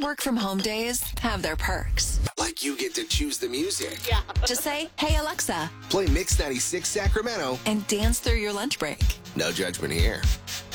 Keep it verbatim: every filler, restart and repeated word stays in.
work from home days have their perks. Like you get to choose the music. Yeah. Just say, hey, Alexa, Play Mix ninety-six Sacramento. and dance through your lunch break. No judgment here.